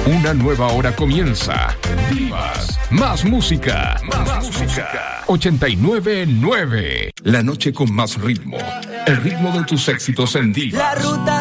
Una nueva hora comienza. Divas, más música. 89.9. La noche con más ritmo. El ritmo de tus éxitos en Divas. La ruta